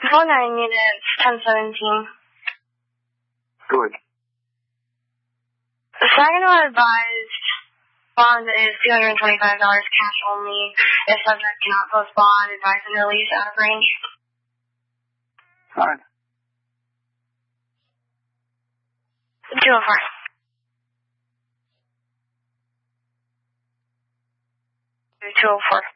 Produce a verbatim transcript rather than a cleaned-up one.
Phone nine units, ten seventeen. Good. The Saginaw advised bond is two hundred twenty-five dollars cash only. If subject cannot post bond, advise and release out of range. Fine. two oh four. two oh four.